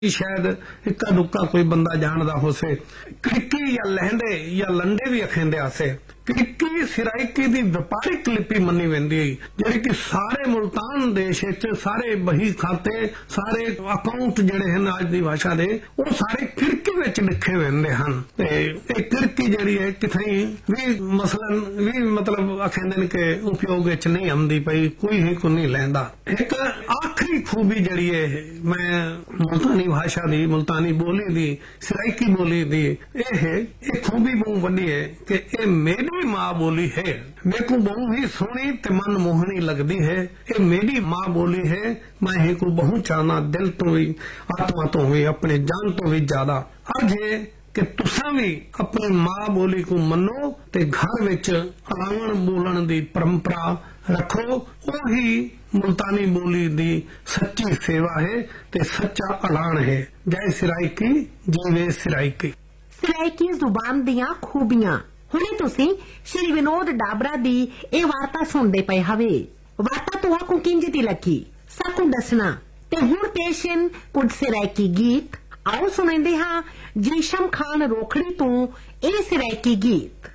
शायद इक्का दुक्का कोई बंदा जानदा होसे। क्रिकी या लहंदे या लंडे भी अखेंदे आसे। क्रिकी सिराइकी दी व्यापारिक लिपि मन्नी वेंदी जिहड़ी कि सारे मुल्तान देश विच सारे बही खाते सारे अकाउंट जिहड़े हन अज दी भाषा दे वो सारे क्रिकी विच लिखे वेंदे हन। ते इह क्रिकी जिहड़ी है किथे भी मसलन भी मतलब अखेंदे ने कि उपयोग विच नहीं आंदी पई कोई ही को नहीं लैंदा। एक आखिरी खूबी जिहड़ी है मैं मुल्तानी भाषा दी मुल्तानी बोली दी सिराइकी बोली दी ये खूबी बहुत वड्डी है कि ये मेरी माँ बोली है। मेरे को बहुत ही सोहनी ते मन मोहनी लगती है। ये मेरी माँ बोली है। मैं ही को बहुत चाहना दिल तो भी आत्मा तो भी अपने जान तो भी ज्यादा। अर्ज है कि तुसा भी अपनी माँ बोली को मनो ते घर विच अलावण बोलण दी परंपरा रखो। वही मुल्तानी बोली दी सच्ची सेवा है ते सच्चा ऐलान है। जय सिराइकी जीवे सिराइकी। सिराइकी जुबान दियां खूबियां। हुणे तुसी श्री विनोद डाबरा दी ਇਹ ਵਾਰਤਾ ਸੁਣਦੇ ਪਏ ਹਵੇ। ਵਾਰਤਾ ਤੁਹਾਨੂੰ ਕਿੰਜ ਦੀ ਲੱਗੀ ਸਾਕੂ ਦੱਸਣਾ ਤੇ ਹੁਣ ਪੇਸ਼ਨ ਕੁਝ ਸਿਰਾਇਕੀ ਗੀਤ ਆਓ ਸੁਣਾਉਂਦੇ ਹਾਂ ਜੀਸ਼ਮ ਖਾਨ ਰੋਖੜੀ ਤੋਂ ਇਹ ਸਿਰਾਇਕੀ ਗੀਤ।